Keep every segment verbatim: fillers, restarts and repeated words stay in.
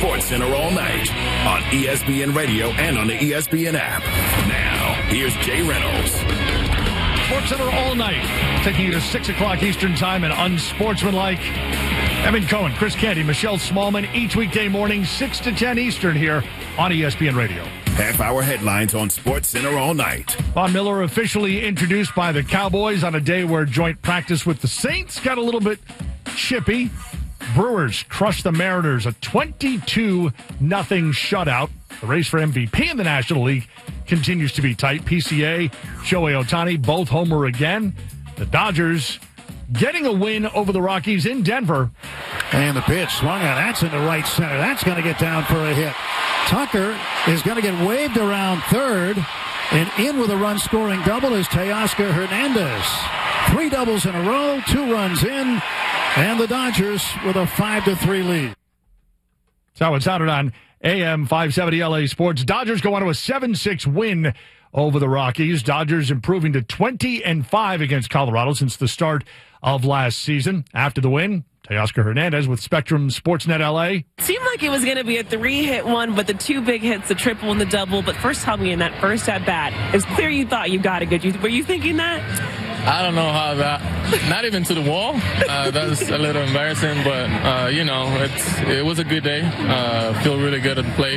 Sports Center all night on E S P N Radio and on the E S P N app. Now, here's Jay Reynolds. Sports Center all night, taking you to six o'clock Eastern Time and unsportsmanlike. Evan Cohen, Chris Canty, Michelle Smallman, each weekday morning, six to ten Eastern here on E S P N Radio. Half-hour headlines on Sports Center all night. Von Miller officially introduced by the Cowboys on a day where joint practice with the Saints got a little bit chippy. Brewers crushed the Mariners, a twenty-two nothing shutout. The race for M V P in the National League continues to be tight. P C A, Shohei Ohtani, both homer again. The Dodgers getting a win over the Rockies in Denver. And the pitch swung on. That's in the right center. That's going to get down for a hit. Tucker is going to get waved around third. And in with a run-scoring double is Teoscar Hernandez. Three doubles in a row, two runs in, and the Dodgers with a five to three lead. That's how it sounded on A M five seventy L A Sports. Dodgers go on to a seven six win over the Rockies. Dodgers improving to twenty and five against Colorado since the start of last season. After the win, Teoscar Hernandez with Spectrum Sportsnet L A. Seemed like it was going to be a three-hit one, but the two big hits, the triple and the double. But first, tell me, in that first at-bat, it was clear you thought you got it good. You, were you thinking that? I don't know how that, not even to the wall. Uh, that's a little embarrassing, but, uh, you know, it's, it was a good day. Uh, feel really good at the plate.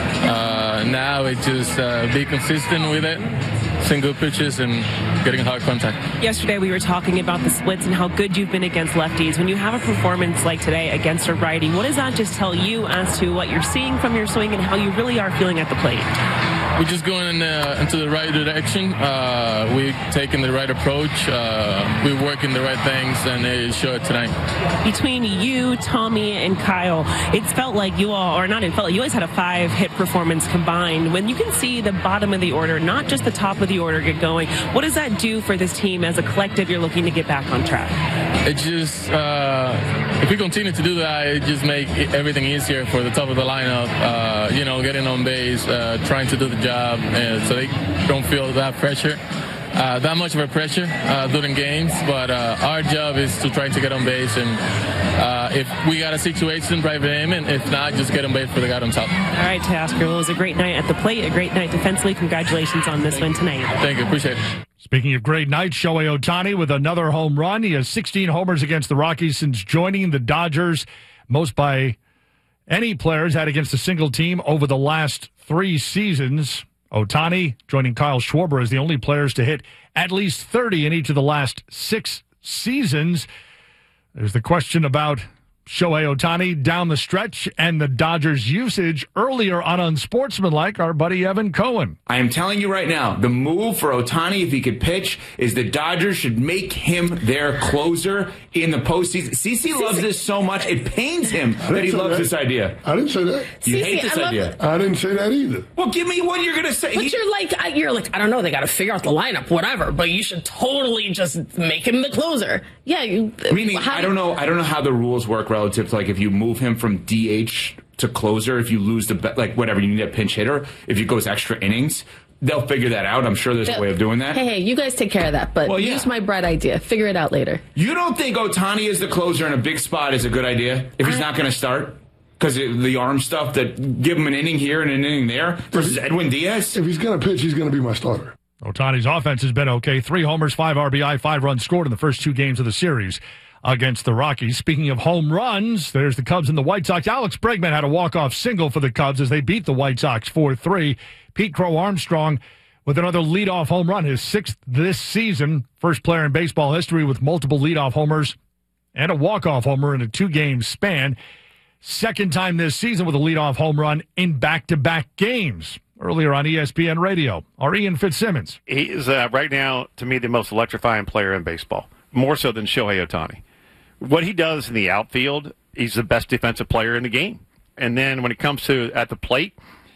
Uh, now it's just uh, be consistent with it, seeing good pitches, and getting hard contact. Yesterday we were talking about the splits and how good you've been against lefties. When you have a performance like today against a righty, what does that just tell you as to what you're seeing from your swing and how you really are feeling at the plate? We're just going in the, into the right direction. Uh, we're taking the right approach. Uh, we're working the right things, and it showed tonight. Between you, Tommy, and Kyle, it's felt like you all, or not it felt like you always had a five-hit performance combined. When you can see the bottom of the order, not just the top of the order, get going, what does that do for this team as a collective you're looking to get back on track? It just, uh, if we continue to do that, it just make everything easier for the top of the lineup. Uh, you know, getting on base, uh, trying to do the job, and so they don't feel that pressure, uh, that much of a pressure uh, during games. But uh, our job is to try to get on base, and uh, if we got a situation, drive it in, and if not, just get on base for the guy on top. All right, Teoscar, well, it was a great night at the plate, a great night defensively. Congratulations on this win tonight. Thank you, appreciate it. Speaking of great nights, Shohei Ohtani with another home run. He has sixteen homers against the Rockies since joining the Dodgers, most by any players had against a single team over the last three seasons. Ohtani joining Kyle Schwarber as the only players to hit at least thirty in each of the last six seasons. There's the question about Shohei Ohtani down the stretch and the Dodgers' usage earlier on Unsportsmanlike, our buddy Evan Cohen. I am telling you right now, the move for Ohtani, if he could pitch, is the Dodgers should make him their closer in the postseason. CeCe loves this so much, it pains him that he loves that. this idea. I didn't say that. You CeCe, hate this I love idea. it. I didn't say that either. Well, give me what you're going to say. But He- you're like, I- you're like, I don't know, they got to figure out the lineup, whatever. But you should totally just make him the closer. Yeah, you. Meaning, how- I don't know. I don't know how the rules work relative to like if you move him from D H to closer. If you lose the bet, like whatever, you need a pinch hitter. If he goes extra innings, they'll figure that out. I'm sure there's a way of doing that. Hey, hey, you guys take care of that. But Well, yeah. use my bright idea. Figure it out later. You don't think Ohtani as the closer in a big spot is a good idea if he's I- not going to start? Because the arm stuff that give him an inning here and an inning there versus Edwin Diaz? If he's going to pitch, he's going to be my starter. Ohtani's offense has been okay. Three homers, five R B I, five runs scored in the first two games of the series against the Rockies. Speaking of home runs, there's the Cubs and the White Sox. Alex Bregman had a walk-off single for the Cubs as they beat the White Sox four three. Pete Crow Armstrong with another leadoff home run, his sixth this season. First player in baseball history with multiple leadoff homers and a walk-off homer in a two-game span. Second time this season with a leadoff home run in back-to-back games. Earlier on E S P N Radio, our Ian Fitzsimmons. He is uh, right now, to me, the most electrifying player in baseball, more so than Shohei Ohtani. What he does in the outfield, he's the best defensive player in the game. And then when it comes to at the plate,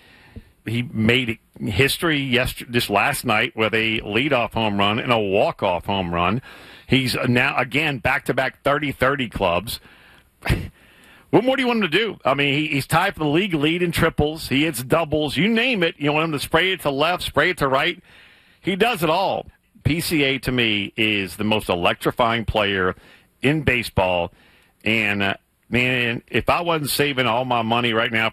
he made history yesterday, this last night with a leadoff home run and a walk-off home run. He's now, again, back-to-back thirty thirty clubs. What more do you want him to do? I mean, he, he's tied for the league lead in triples. He hits doubles. You name it. You want him to spray it to left, spray it to right. He does it all. P C A, to me, is the most electrifying player in baseball. And, uh, man, if I wasn't saving all my money right now